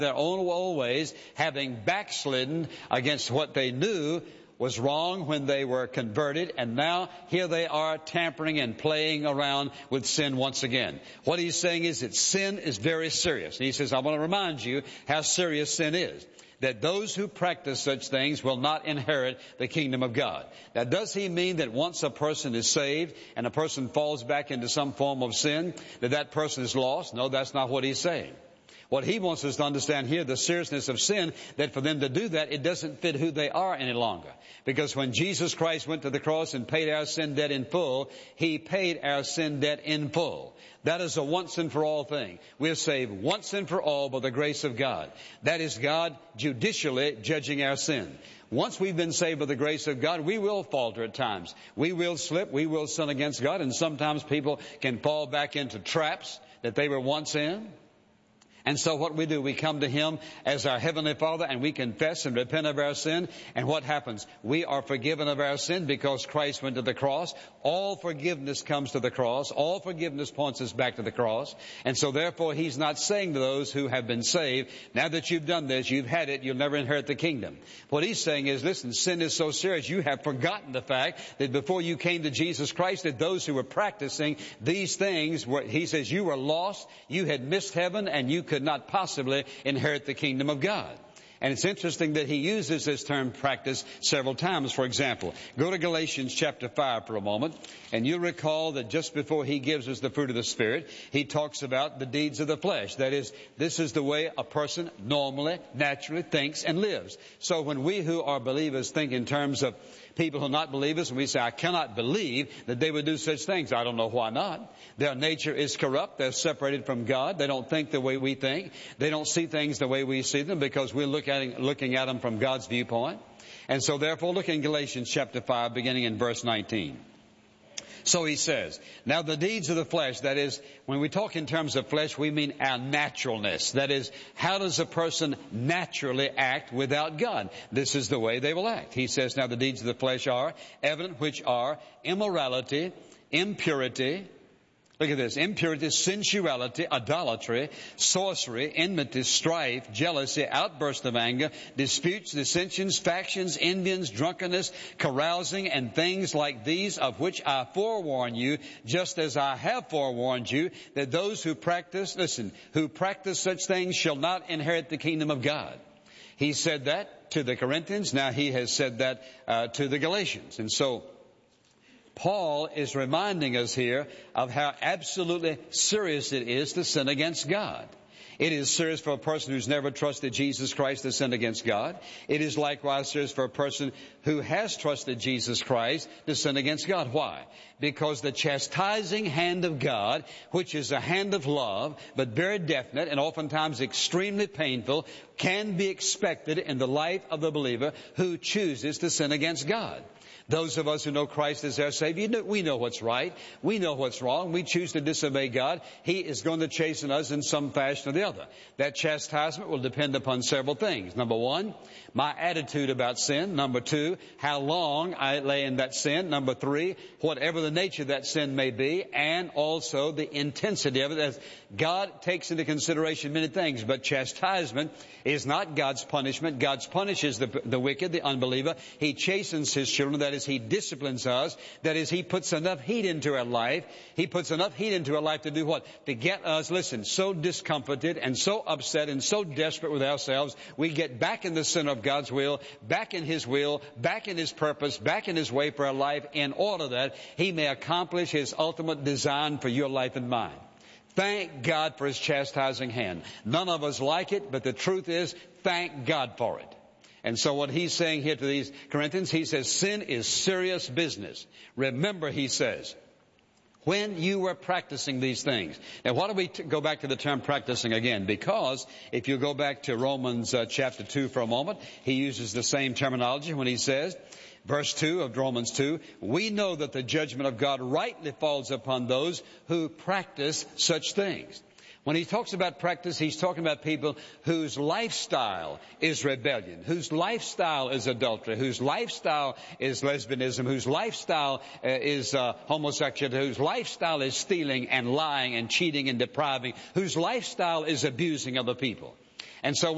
their own ways, having backslidden against what they knew was wrong when they were converted, and now here they are tampering and playing around with sin once again. What he's saying is that sin is very serious. And he says, I want to remind you how serious sin is, that those who practice such things will not inherit the kingdom of God. Now, does he mean that once a person is saved and a person falls back into some form of sin, that person is lost? No, that's not what he's saying. What he wants us to understand here, the seriousness of sin, that for them to do that, it doesn't fit who they are any longer. Because when Jesus Christ went to the cross and paid our sin debt in full, he paid our sin debt in full. That is a once and for all thing. We are saved once and for all by the grace of God. That is God judicially judging our sin. Once we've been saved by the grace of God, we will falter at times. We will slip. We will sin against God. And sometimes people can fall back into traps that they were once in. And so what we do, we come to him as our Heavenly Father and we confess and repent of our sin. And what happens? We are forgiven of our sin because Christ went to the cross. All forgiveness comes to the cross. All forgiveness points us back to the cross. And so therefore he's not saying to those who have been saved, now that you've done this, you've had it, you'll never inherit the kingdom. What he's saying is, listen, sin is so serious, you have forgotten the fact that before you came to Jesus Christ, that those who were practicing these things, he says you were lost, you had missed heaven, and you could not possibly inherit the kingdom of God. And it's interesting that he uses this term practice several times. For example, go to Galatians chapter 5 for a moment, and you'll recall that just before he gives us the fruit of the Spirit, he talks about the deeds of the flesh. That is, this is the way a person normally, naturally thinks and lives. So when we who are believers think in terms of people who are not believers, and we say, I cannot believe that they would do such things. I don't know why not. Their nature is corrupt. They're separated from God. They don't think the way we think. They don't see things the way we see them because we're looking at them from God's viewpoint. And so therefore, look in Galatians chapter 5, beginning in verse 19. So he says, now the deeds of the flesh, that is, when we talk in terms of flesh, we mean our naturalness. That is, how does a person naturally act without God? This is the way they will act. He says, now the deeds of the flesh are evident, which are immorality, impurity. Look at this. Impurity, sensuality, idolatry, sorcery, enmity, strife, jealousy, outburst of anger, disputes, dissensions, factions, envyings, drunkenness, carousing, and things like these, of which I forewarn you, just as I have forewarned you, that those who practice such things shall not inherit the kingdom of God. He said that to the Corinthians. Now he has said that to the Galatians. And so Paul is reminding us here of how absolutely serious it is to sin against God. It is serious for a person who's never trusted Jesus Christ to sin against God. It is likewise serious for a person who has trusted Jesus Christ to sin against God. Why? Because the chastising hand of God, which is a hand of love, but very definite and oftentimes extremely painful, can be expected in the life of the believer who chooses to sin against God. Those of us who know Christ as our Savior, we know what's right. We know what's wrong. We choose to disobey God. He is going to chasten us in some fashion or the other. That chastisement will depend upon several things. Number one, my attitude about sin. Number two, how long I lay in that sin. Number three, whatever the nature of that sin may be, and also the intensity of it. As God takes into consideration many things, but chastisement is not God's punishment. God punishes the wicked, the unbeliever. He chastens His children. That is, He disciplines us. That is, He puts enough heat into our life. He puts enough heat into our life to do what? To get us, listen, so discomforted and so upset and so desperate with ourselves, we get back in the center of God's will, back in His purpose, back in His way for our life, in order that He may accomplish His ultimate design for your life and mine. Thank God for His chastising hand. None of us like it, but the truth is, thank God for it. And so what he's saying here to these Corinthians, he says, sin is serious business. Remember, he says, when you were practicing these things. Now, why don't we go back to the term practicing again? Because if you go back to Romans chapter 2 for a moment, he uses the same terminology when he says, verse 2 of Romans 2, we know that the judgment of God rightly falls upon those who practice such things. When he talks about practice, he's talking about people whose lifestyle is rebellion, whose lifestyle is adultery, whose lifestyle is lesbianism, whose lifestyle is homosexuality, whose lifestyle is stealing and lying and cheating and depriving, whose lifestyle is abusing other people. And so